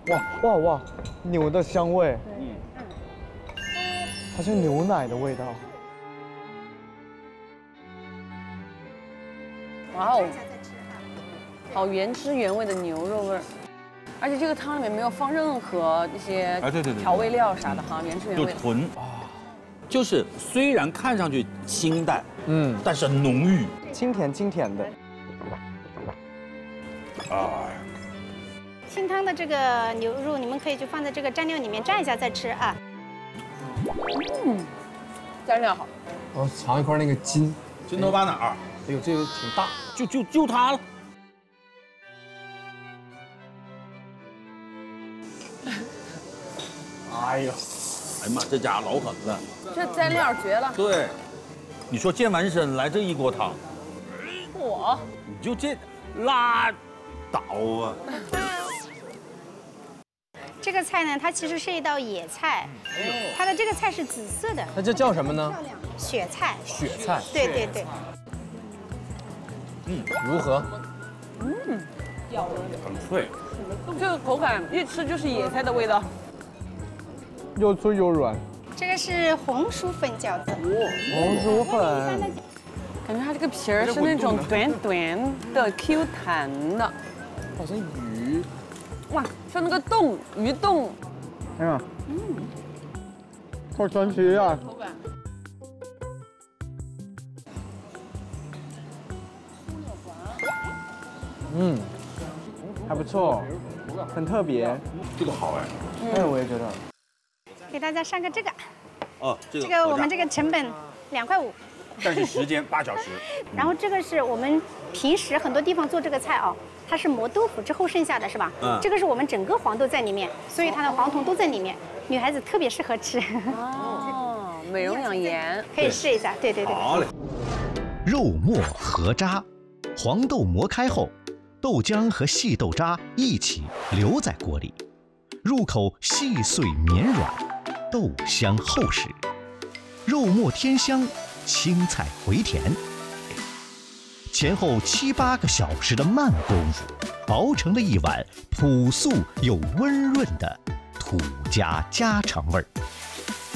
哇，牛的香味，它是牛奶的味道。 哇哦，好原汁原味的牛肉味儿，而且这个汤里面没有放任何一些调味料啥的哈，原汁原味的。 就纯就是虽然看上去清淡，但是浓郁， 清甜的。 清汤的这个牛肉，你们可以就放在这个蘸料里面蘸一下再吃啊。 蘸料好。 我尝一块那个筋头巴哪儿？ 哎呦，这个挺大， 就它了。 哎呦， 哎呀妈，这家伙老狠了。 这蘸料绝了。 对，你说健完身来这一锅汤，你就这拉倒啊！ 这个菜呢，它其实是一道野菜，它的这个菜是紫色的， 那这叫什么呢？ 雪菜。 雪菜。 对。 如何？ 很脆。 这个口感一吃就是野菜的味道。 又脆又软。 这个是红薯粉饺子。 红薯粉。 感觉它这个皮儿是那种短短的 Q 弹的， 好像鱼。 哇，像那个冻鱼冻。 哎呀，好神奇啊！还不错，很特别。 这个好哎。 哎，我也觉得。 给大家上个这个， 哦，这这个我们这个成本2.5块， 但是时间8小时。 然后这个是我们平时很多地方做这个菜哦，它是磨豆腐之后剩下的是吧？这个是我们整个黄豆在里面，所以它的黄酮都在里面，女孩子特别适合吃。 哦，美容养颜， 可以试一下。对。 好嘞。 肉末合渣，黄豆磨开后，豆浆和细豆渣一起留在锅里，入口细碎绵软，豆香厚实，肉末添香，青菜回甜。前后7、8个小时的慢功夫，熬成了一碗朴素又温润的土家家常味儿。